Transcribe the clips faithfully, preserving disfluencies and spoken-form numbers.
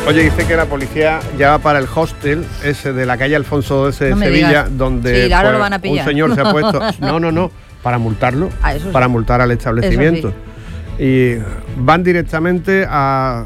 Oye, dice que la policía ya va para el hostel ese de la calle Alfonso doce de no Sevilla, digas. donde sí, ahora pues, lo van a pillar. un señor se ha puesto... No, no, no, para multarlo, ah, eso sí. para multar al establecimiento. Sí. Y van directamente a,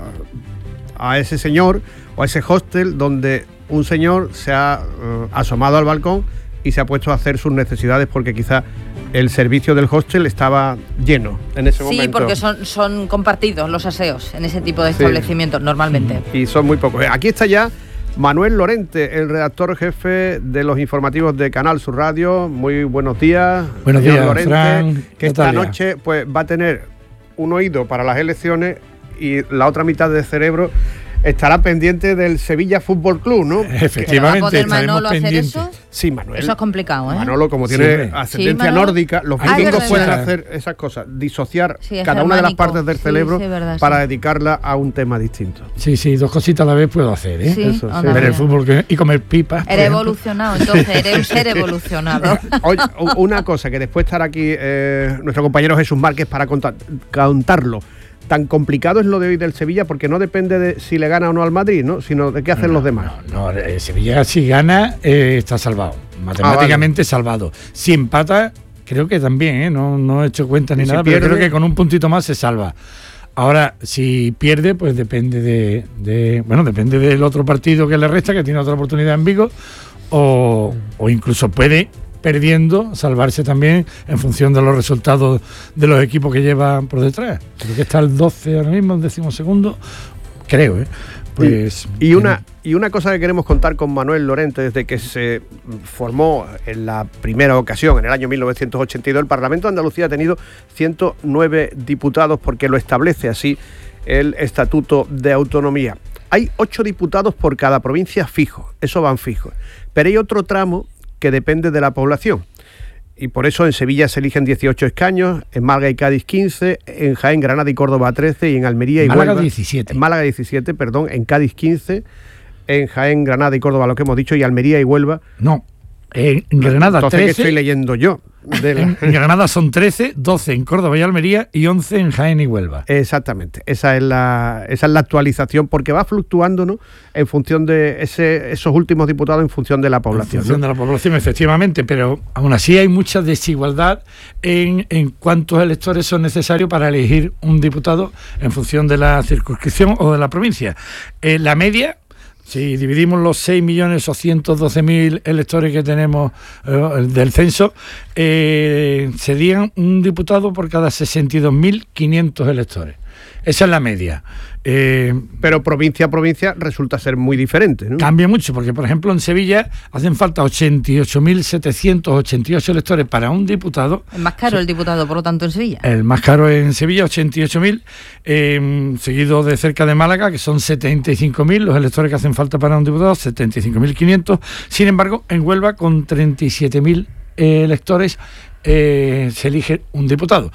a ese señor o a ese hostel donde un señor se ha uh, asomado al balcón y se ha puesto a hacer sus necesidades porque quizá el servicio del hostel estaba lleno en ese sí, momento. Sí, porque son, son compartidos los aseos en ese tipo de establecimientos sí. normalmente. Y son muy pocos. Aquí está ya Manuel Lorente, el redactor jefe de los informativos de Canal Sur Radio. Muy buenos días. Buenos días, Lorente, Fran, que esta noche pues va a tener un oído para las elecciones y la otra mitad del cerebro estará pendiente del Sevilla Fútbol Club, ¿no? Efectivamente, ¿Va a poder Manolo hacer eso? Sí, Manuel. Eso es complicado, ¿eh? Manolo, como tiene sí, ascendencia sí, nórdica, los ah, vikingos pueden sí. hacer esas cosas, disociar sí, cada una de las partes del sí, cerebro sí, verdad, para sí. dedicarla a un tema distinto. Sí, sí, dos cositas a la vez puedo hacer, ¿eh? Sí, eso, sí. Ver el fútbol y comer pipas. Eres evolucionado, entonces, eres un ser evolucionado. Oye, una cosa, que después estará aquí eh, nuestro compañero Jesús Márquez para contar, contarlo. Tan complicado es lo de hoy del Sevilla porque no depende de si le gana o no al Madrid, ¿no? Sino de qué hacen no, los demás. No, no, el Sevilla si gana eh, está salvado, matemáticamente ah, vale. salvado. Si empata, creo que también, ¿eh? No, no he hecho cuenta ni nada, si pero pierde, creo que con un puntito más se salva. Ahora, si pierde, pues depende de, de, bueno, depende del otro partido que le resta, que tiene otra oportunidad en Vigo, o, o incluso puede, perdiendo, salvarse también en función de los resultados de los equipos que llevan por detrás. Creo que está el doce ahora mismo, el décimo segundo, creo, ¿eh? Pues, y, y, una, y una cosa que queremos contar con Manuel Lorente, desde que se formó en la primera ocasión, en el año mil novecientos ochenta y dos, el Parlamento de Andalucía ha tenido ciento nueve diputados, porque lo establece así el Estatuto de Autonomía. Hay ocho diputados por cada provincia fijos, eso van fijos, pero hay otro tramo que depende de la población. Y por eso en Sevilla se eligen dieciocho escaños, en Málaga y Cádiz quince, en Jaén, Granada y Córdoba trece, y en Almería y Málaga Huelva... diecisiete. En Málaga diecisiete, perdón, en Cádiz quince, en Jaén, Granada y Córdoba, lo que hemos dicho, y Almería y Huelva... No, en Granada Entonces, trece... ¿qué estoy leyendo yo? De la... En Granada son trece, doce en Córdoba y Almería y once en Jaén y Huelva. Exactamente, esa es la, esa es la actualización, porque va fluctuando, ¿no? En función de ese, esos últimos diputados, en función de la población. En función ¿no? de la población, efectivamente, pero aún así hay mucha desigualdad en, en cuántos electores son necesarios para elegir un diputado en función de la circunscripción o de la provincia. Eh, la media... Si dividimos los seis millones o ciento doce mil electores que tenemos eh, del censo, eh, serían un diputado por cada sesenta y dos mil quinientos electores. Esa es la media. Eh, Pero provincia a provincia resulta ser muy diferente, ¿no? Cambia mucho, porque por ejemplo en Sevilla hacen falta ochenta y ocho mil setecientos ochenta y ocho electores para un diputado. Es más caro el diputado, por lo tanto, en Sevilla. El más caro en Sevilla, ochenta y ocho mil, eh, seguido de cerca de Málaga, que son setenta y cinco mil los electores que hacen falta para un diputado, setenta y cinco mil quinientos. Sin embargo, en Huelva, con treinta y siete mil eh, electores, eh, se elige un diputado.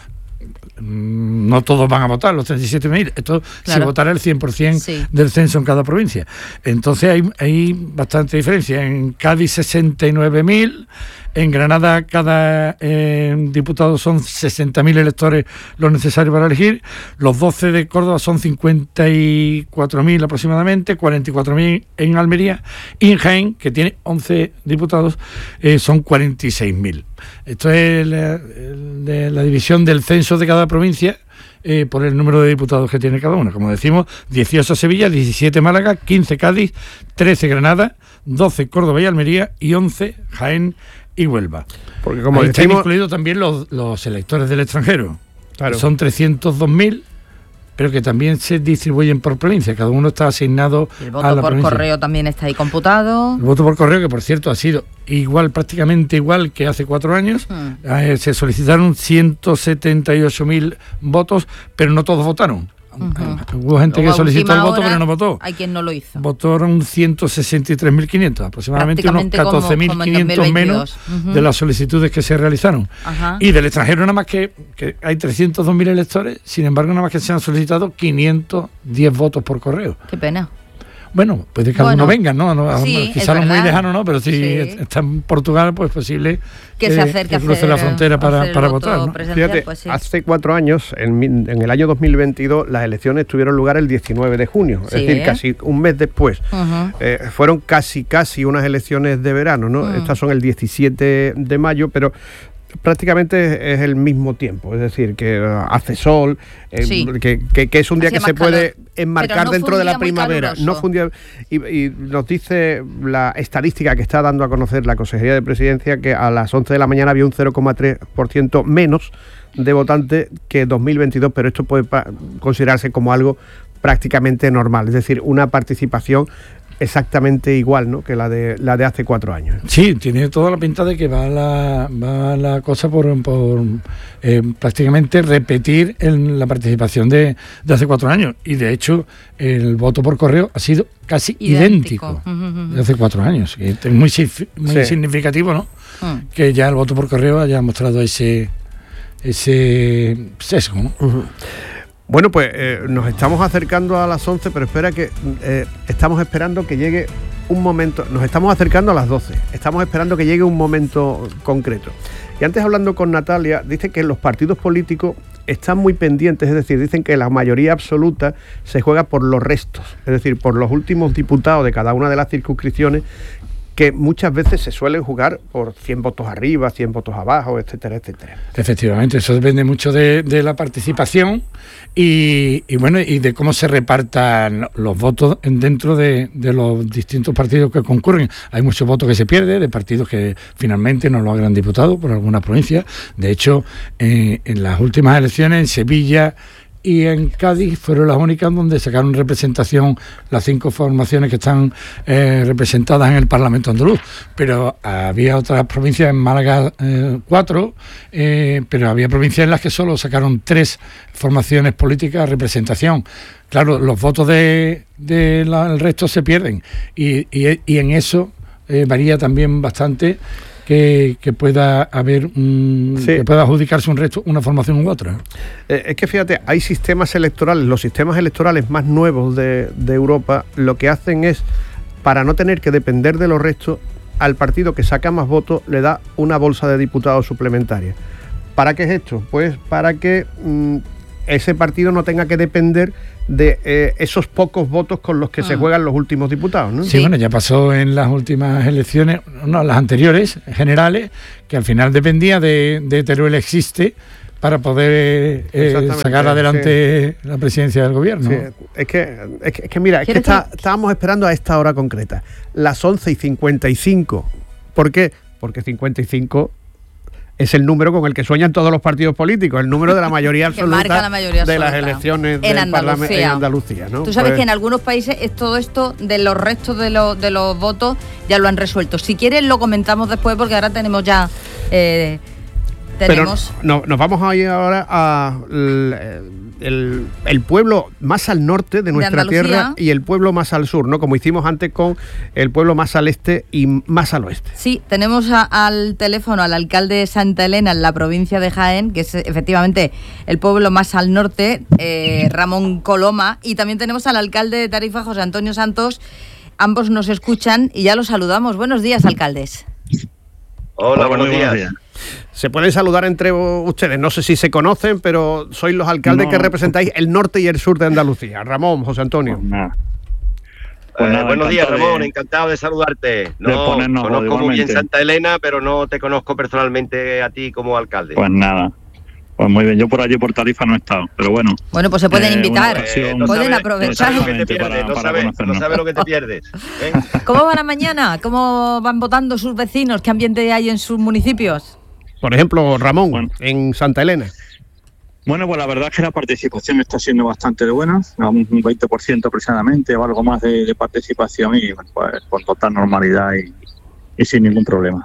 No todos van a votar, los treinta y siete mil, esto claro. Se votará el cien por ciento sí. Del censo en cada provincia. Entonces hay, hay bastante diferencia. En Cádiz sesenta y nueve mil, en Granada cada eh, diputado son sesenta mil electores los necesarios para elegir, los doce de Córdoba son cincuenta y cuatro mil aproximadamente, cuarenta y cuatro mil en Almería, y en Jaén, que tiene once diputados, eh, son cuarenta y seis mil. Esto es la, la, la división del censo de cada provincia eh, por el número de diputados que tiene cada una. Como decimos, dieciocho Sevilla, diecisiete Málaga, quince Cádiz, trece Granada, doce Córdoba y Almería y once Jaén y Huelva. Porque como ahí decimos, están incluidos también los, los electores del extranjero. Claro. Son trescientos dos mil, pero que también se distribuyen por provincia. Cada uno está asignado el voto a la por provincia. Correo también está ahí computado. El voto por correo, que por cierto ha sido igual, prácticamente igual que hace cuatro años. Hmm. Eh, se solicitaron ciento setenta y ocho mil votos, pero no todos votaron. Uh-huh. Hubo gente Luego, que solicitó el voto, pero no votó. Hay quien no lo hizo. Votaron ciento sesenta y tres mil quinientos, aproximadamente unos catorce mil quinientos menos uh-huh. de las solicitudes que se realizaron. Uh-huh. Y del extranjero nada más que, que hay trescientos dos mil electores, sin embargo nada más que se han solicitado quinientos diez votos por correo. Qué pena. Bueno, puede que bueno, algunos vengan, ¿no? no sí, quizás los muy lejanos, ¿no? Pero si sí. está en Portugal, pues posible que, que se acerque que cruce hacer, la frontera para, para votar, ¿no? Fíjate, pues sí. hace cuatro años, en, en el año dos mil veintidós, las elecciones tuvieron lugar el diecinueve de junio, sí. es decir, casi un mes después. Uh-huh. Eh, fueron casi, casi unas elecciones de verano, ¿no? Uh-huh. Estas son el diecisiete de mayo, pero prácticamente es el mismo tiempo, es decir, que uh, hace sol, eh, sí. que, que, que es un día Hacía que se puede calor. enmarcar no dentro de la primavera. No fundía, y, y nos dice la estadística que está dando a conocer la Consejería de Presidencia que a las once de la mañana había un cero coma tres por ciento menos de votantes que dos mil veintidós, pero esto puede pa- considerarse como algo prácticamente normal, es decir, una participación exactamente igual, ¿no?, que la de la de hace cuatro años. Sí, tiene toda la pinta de que va la va la cosa por, por eh, prácticamente repetir en la participación de, de hace cuatro años. Y de hecho, el voto por correo ha sido casi idéntico, idéntico de hace cuatro años. Y es muy, muy sí. significativo, ¿no? Uh-huh. Que ya el voto por correo haya mostrado ese ese sesgo, ¿no? Uh-huh. Bueno, pues eh, nos estamos acercando a las once, pero espera que eh, estamos esperando que llegue un momento, nos estamos acercando a las doce, estamos esperando que llegue un momento concreto. Y antes, hablando con Natalia, dice que los partidos políticos están muy pendientes, es decir, dicen que la mayoría absoluta se juega por los restos, es decir, por los últimos diputados de cada una de las circunscripciones, que muchas veces se suelen jugar por cien votos arriba, cien votos abajo, etcétera, etcétera. Efectivamente, eso depende mucho de, de la participación y, y bueno, y de cómo se repartan los votos dentro de, de los distintos partidos que concurren. Hay muchos votos que se pierden de partidos que finalmente no logran diputados por alguna provincia. De hecho, eh, en las últimas elecciones en Sevilla y en Cádiz fueron las únicas donde sacaron representación las cinco formaciones que están eh, representadas en el Parlamento andaluz, pero había otras provincias, en Málaga eh, cuatro, eh, pero había provincias en las que solo sacaron tres formaciones políticas de representación. Claro, los votos de, de la, el resto se pierden y, y, y en eso eh, varía también bastante Que, que pueda haber un, sí. que pueda adjudicarse un resto, una formación u otra. Eh, es que fíjate, hay sistemas electorales, los sistemas electorales más nuevos de, de Europa, lo que hacen es, para no tener que depender de los restos, al partido que saca más votos le da una bolsa de diputados suplementaria. ¿Para qué es esto? Pues para que mmm, ese partido no tenga que depender de eh, esos pocos votos con los que ah. se juegan los últimos diputados, ¿no? Sí, sí, bueno, ya pasó en las últimas elecciones, no, las anteriores, generales, que al final dependía de, de Teruel Existe para poder eh, sacar adelante sí. la presidencia del gobierno. Sí. Es, que, es que, es que mira, es que está, estábamos esperando a esta hora concreta, las once y cincuenta y cinco. ¿Por qué? Porque cincuenta y cinco es el número con el que sueñan todos los partidos políticos, el número de la mayoría absoluta la mayoría de las elecciones en del Parlamento en Andalucía, ¿no? Tú sabes pues, que en algunos países es todo esto de los restos de los de los votos ya lo han resuelto. Si quieres lo comentamos después porque ahora tenemos ya eh, tenemos. Pero no, nos vamos a ir ahora a el, el, el pueblo más al norte de nuestra de tierra y el pueblo más al sur, ¿no? Como hicimos antes con el pueblo más al este y más al oeste. Sí, tenemos a, al teléfono al alcalde de Santa Elena en la provincia de Jaén, que es efectivamente el pueblo más al norte, eh, Ramón Coloma, y también tenemos al alcalde de Tarifa, José Antonio Santos. Ambos nos escuchan y ya los saludamos. Buenos días, alcaldes. Hola, buenos días. días. Se pueden saludar entre ustedes, no sé si se conocen, pero sois los alcaldes no. que representáis el norte y el sur de Andalucía. Ramón, José Antonio. Pues nada. Pues nada, eh, buenos días, Ramón, de, encantado de saludarte. No de conozco muy bien Santa Elena, pero no te conozco personalmente a ti como alcalde. Pues nada. Pues muy bien, yo por allí por Tarifa no he estado, pero bueno. Bueno, pues se pueden eh, invitar, eh, no pueden sabe, aprovechar. No sabes lo que te pierdes, para, no, sabes, no sabes lo que te pierdes. ¿eh? ¿Cómo va la mañana? ¿Cómo van votando sus vecinos? ¿Qué ambiente hay en sus municipios? Por ejemplo, Ramón, bueno, en Santa Elena. Bueno, pues la verdad es que la participación está siendo bastante buena, un veinte por ciento aproximadamente o algo más de, de participación y bueno, pues con total normalidad y, y sin ningún problema.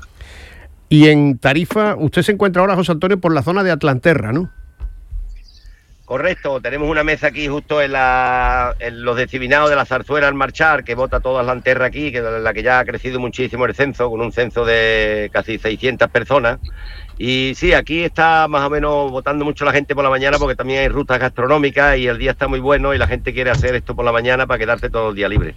Y en Tarifa, usted se encuentra ahora, José Antonio, por la zona de Atlanterra, ¿no? Correcto, tenemos una mesa aquí justo en, la, en los discriminados de la Zarzuela al marchar, que vota toda Atlanterra aquí, que la que ya ha crecido muchísimo el censo, con un censo de casi seiscientas personas, Y sí, aquí está más o menos votando mucho la gente por la mañana porque también hay rutas gastronómicas y el día está muy bueno y la gente quiere hacer esto por la mañana para quedarse todo el día libre.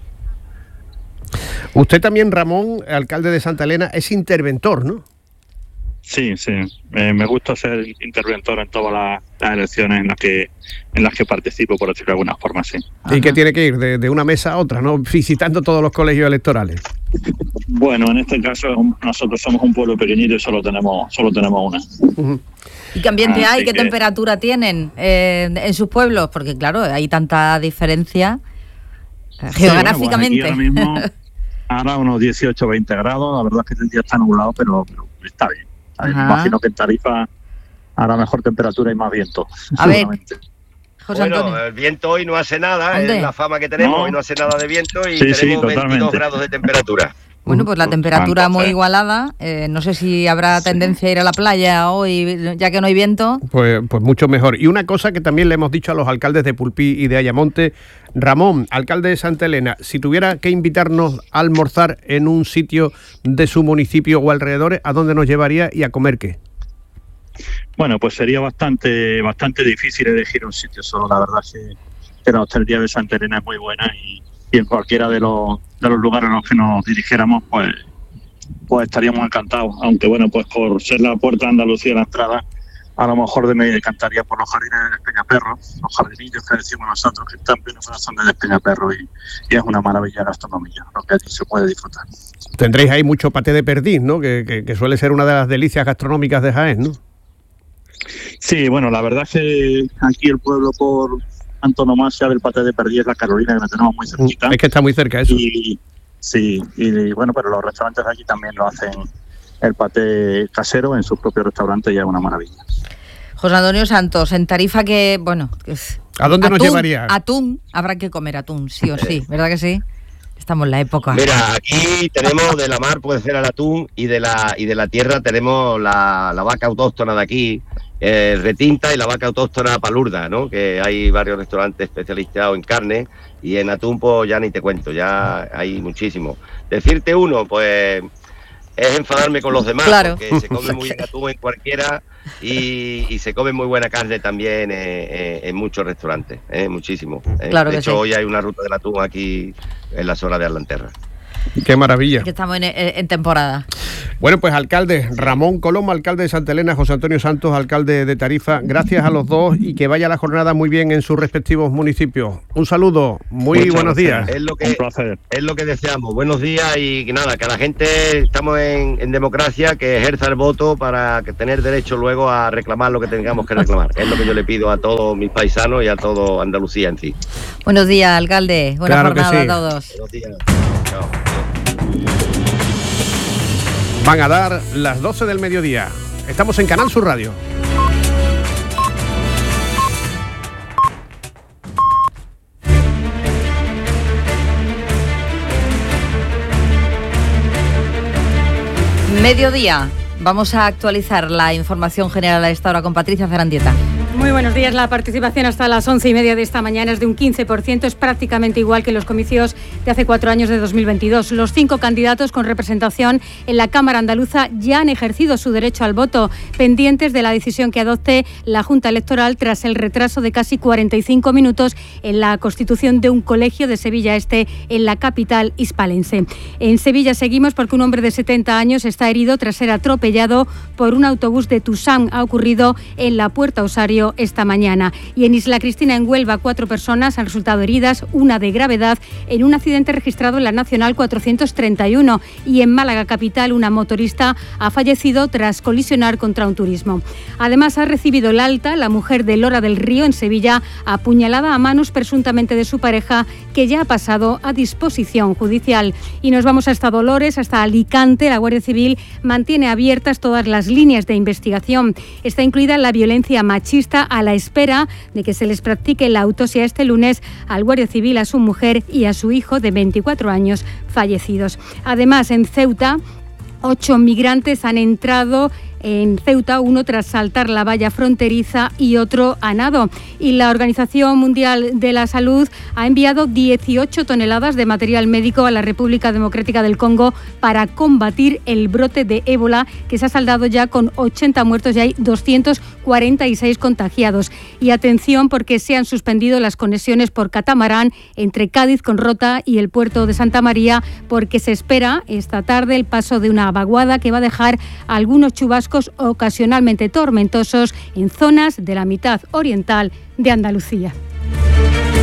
Usted también, Ramón, alcalde de Santa Elena, es interventor, ¿no? Sí, sí. Eh, me gusta ser interventor en todas las, las elecciones en las que en las que participo, por decirlo de alguna forma, sí. ¿Y que tiene que ir de, de una mesa a otra, no? Visitando todos los colegios electorales. Bueno, en este caso nosotros somos un pueblo pequeñito y solo tenemos solo tenemos una. Uh-huh. ¿Y qué ambiente Así hay? ¿Qué que... temperatura tienen eh, en sus pueblos? Porque claro, hay tanta diferencia eh, sí, geográficamente. Bueno, pues ahora mismo, ahora unos dieciocho, veinte grados, la verdad es que el día está nublado, pero, pero está bien. Me imagino que en Tarifa hará mejor temperatura y más viento. A ver, José bueno, Antonio. El viento hoy no hace nada, es la fama que tenemos, no. hoy no hace nada de viento y sí, tenemos sí, veintidós grados de temperatura. Bueno, pues la temperatura muy igualada. Eh, no sé si habrá tendencia a ir a la playa hoy, ya que no hay viento. Pues, pues mucho mejor. Y una cosa que también le hemos dicho a los alcaldes de Pulpí y de Ayamonte. Ramón, alcalde de Santa Elena, si tuviera que invitarnos a almorzar en un sitio de su municipio o alrededores, ¿a dónde nos llevaría y a comer qué? Bueno, pues sería bastante bastante difícil elegir un sitio solo. La verdad es que, que la hostelería de Santa Elena es muy buena y, y en cualquiera de los de los lugares a los que nos dirigiéramos, pues pues estaríamos encantados. Aunque bueno, pues por ser la puerta de Andalucía la entrada, a lo mejor de me decantaría por los jardines de Despeñaperro, los jardinillos que decimos nosotros, que están bien en la zona de Despeñaperro y, y es una maravilla de gastronomía, lo que allí se puede disfrutar. Tendréis ahí mucho paté de perdiz, ¿no? Que, que, que suele ser una de las delicias gastronómicas de Jaén, ¿no? Sí, bueno, la verdad es que aquí el pueblo por antonomasia del paté de perdiz es la Carolina, que la tenemos muy cerquita. Es que está muy cerca eso. Y, sí, y bueno, pero los restaurantes de aquí también lo hacen el paté casero en sus propios restaurantes y es una maravilla. José Antonio Santos, en Tarifa que, bueno... ¿A dónde atún, nos llevaría? Atún, habrá que comer atún, sí o sí, ¿verdad que sí? Estamos en la época. Mira, aquí tenemos de la mar puede ser el atún y de la y de la tierra tenemos la, la vaca autóctona de aquí, eh, retinta, y la vaca autóctona palurda, ¿no? Que hay varios restaurantes especializados en carne y en atún pues ya ni te cuento, ya hay muchísimo. Decirte uno, pues es enfadarme con los demás, claro, porque se come muy bien atún en cualquiera y, y se come muy buena carne también en, en, en muchos restaurantes, ¿eh? Muchísimo. ¿eh? Claro de que hecho, sí. Hoy hay una ruta del atún aquí en la zona de Arlanterra. ¡Qué maravilla! Es que estamos en, en temporada. Bueno, pues alcalde Ramón Coloma, alcalde de Santa Elena, José Antonio Santos, alcalde de Tarifa, gracias a los dos y que vaya la jornada muy bien en sus respectivos municipios. Un saludo, muy Muchas buenos días. Es lo que, Un placer. Es lo que deseamos, buenos días y que nada, que la gente, estamos en, en democracia, que ejerza el voto para que tener derecho luego a reclamar lo que tengamos que reclamar. Es lo que yo le pido a todos mis paisanos y a todo Andalucía en sí. Buenos días, alcalde. Buena claro jornada sí. a todos. Buenos días. Chao. Van a dar las doce del mediodía. Estamos en Canal Sur Radio. Mediodía. Vamos a actualizar la información general a esta hora con Patricia Zarandieta. Muy buenos días. La participación hasta las once y media de esta mañana es de un quince por ciento. Es prácticamente igual que los comicios de hace cuatro años de dos mil veintidós. Los cinco candidatos con representación en la Cámara Andaluza ya han ejercido su derecho al voto, pendientes de la decisión que adopte la Junta Electoral tras el retraso de casi cuarenta y cinco minutos en la constitución de un colegio de Sevilla Este, en la capital hispalense. En Sevilla seguimos porque un hombre de setenta años está herido tras ser atropellado por un autobús de Tusam. Ha ocurrido en la Puerta Osario esta mañana. Y en Isla Cristina, en Huelva, cuatro personas han resultado heridas, una de gravedad, en un accidente registrado en la Nacional cuatrocientos treinta y uno. Y en Málaga capital, una motorista ha fallecido tras colisionar contra un turismo. Además, ha recibido el alta la mujer de Lora del Río, en Sevilla, apuñalada a manos presuntamente de su pareja, que ya ha pasado a disposición judicial. Y nos vamos hasta Dolores, hasta Alicante. La Guardia Civil mantiene abiertas todas las líneas de investigación. Está incluida la violencia machista, a la espera de que se les practique la autopsia este lunes al Guardia Civil, a su mujer y a su hijo de veinticuatro años fallecidos. Además, en Ceuta, ocho migrantes han entrado en Ceuta, uno tras saltar la valla fronteriza y otro a nado. Y la Organización Mundial de la Salud ha enviado dieciocho toneladas de material médico a la República Democrática del Congo para combatir el brote de ébola, que se ha saldado ya con ochenta muertos y hay doscientos cuarenta y seis contagiados. Y atención, porque se han suspendido las conexiones por catamarán entre Cádiz con Rota y el puerto de Santa María, porque se espera esta tarde el paso de una vaguada que va a dejar algunos chubascos ocasionalmente tormentosos en zonas de la mitad oriental de Andalucía.